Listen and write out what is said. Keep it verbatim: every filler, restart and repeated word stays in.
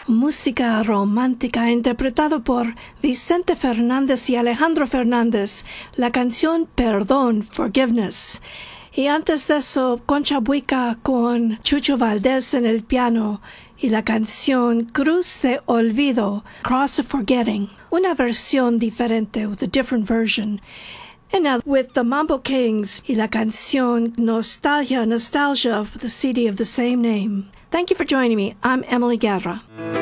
música romántica interpretado por Vicente Fernández y Alejandro Fernández, la canción Perdón, Forgiveness. Y antes de eso, Concha Buica con Chucho Valdés en el piano y la canción Cruz de Olvido, Cross of Forgetting, una versión diferente, with a different version. And now with the Mambo Kings y la canción Nostalgia, Nostalgia, the C D of the same name. Thank you for joining me. I'm Emily Guerra.